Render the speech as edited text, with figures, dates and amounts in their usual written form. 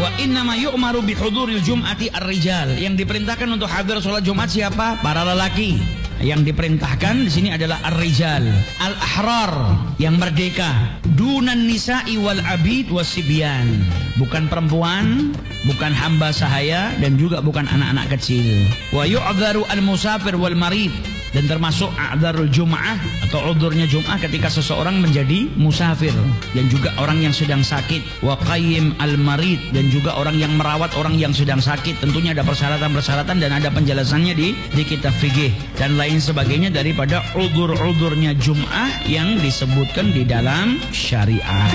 Wa innama yu'maru bihuduril jum'ati ar-rijal. Yang diperintahkan untuk hadir sholat Jumat siapa? Para lelaki. Yang diperintahkan di sini adalah ar-rijal, al-ahrar, yang merdeka. Dunan nisa'i wal abid wasibyan. Bukan perempuan, bukan hamba sahaya, dan juga bukan anak-anak kecil. Wa yu'dharu al-musafir wal marid. Dan termasuk a'dzarul jum'ah atau udurnya jum'ah ketika seseorang menjadi musafir, dan juga orang yang sedang sakit. Wa qayyim al-marid, dan juga orang yang merawat orang yang sedang sakit. Tentunya ada persyaratan-persyaratan dan ada penjelasannya di kitab fikih dan lain sebagainya daripada udur-udurnya jum'ah yang disebutkan di dalam syariat.